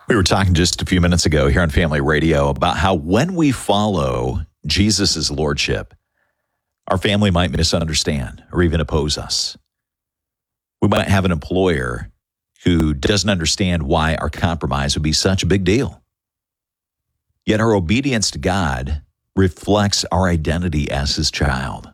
We were talking just a few minutes ago here on Family Radio about how when we follow Jesus' lordship, our family might misunderstand or even oppose us. We might have an employer who doesn't understand why our compromise would be such a big deal. Yet our obedience to God reflects our identity as his child.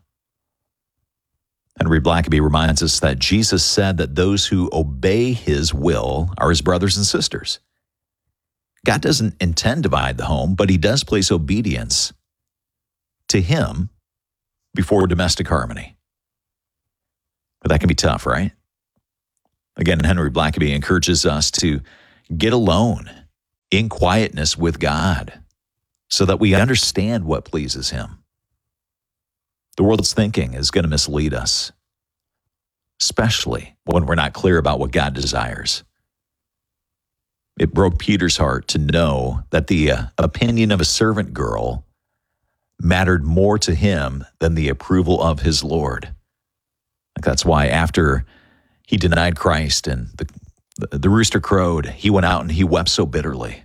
Henry Blackaby reminds us that Jesus said that those who obey his will are his brothers and sisters. God doesn't intend to divide the home, but he does place obedience to him before domestic harmony. But that can be tough, right? Again, Henry Blackaby encourages us to get alone in quietness with God so that we understand what pleases him. The world's thinking is going to mislead us, especially when we're not clear about what God desires. It broke Peter's heart to know that the opinion of a servant girl mattered more to him than the approval of his Lord. That's why after he denied Christ and the rooster crowed, he went out and he wept so bitterly.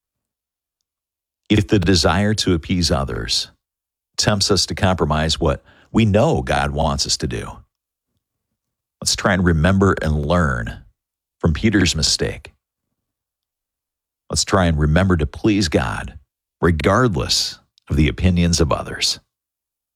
If the desire to appease others tempts us to compromise what we know God wants us to do, let's try and remember and learn from Peter's mistake. Let's try and remember to please God, regardless of the opinions of others.